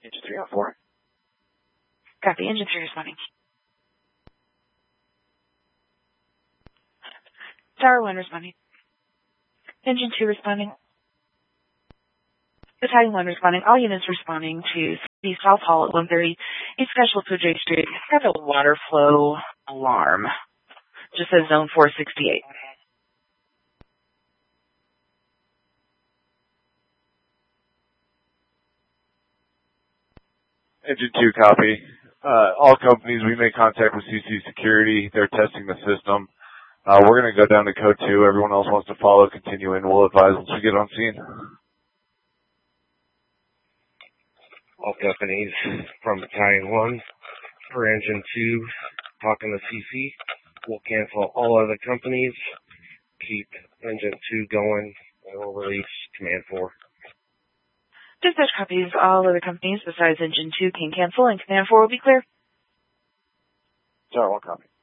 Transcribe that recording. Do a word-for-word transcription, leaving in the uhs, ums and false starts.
Engine three on four. Copy. Engine three responding. Tower one responding. Engine two responding. Battalion one responding. All units responding to the South Hall at one thirty. A special to J Street. Have a water flow alarm. Just says zone four sixty-eight. Engine two, copy. Uh, all companies, we make contact with C C Security. They're testing the system. Uh, we're going to go down to code two. Everyone else wants to follow, continue in. We'll advise once we get on scene. All companies from Battalion one for Engine two, talking to C C. We'll cancel all other companies, keep Engine two going, and we'll release Command four. Dispatch copies. All other companies besides Engine two can cancel, and Command four will be clear. Tower one, copy.